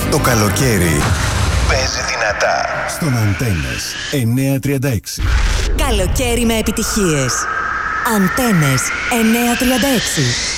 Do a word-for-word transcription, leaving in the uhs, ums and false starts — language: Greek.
Το καλοκαίρι παίζει δυνατά. Στον Αντένες εννιακόσια τριάντα έξι. Καλοκαίρι με επιτυχίες. Αντένες εννιακόσια τριάντα έξι.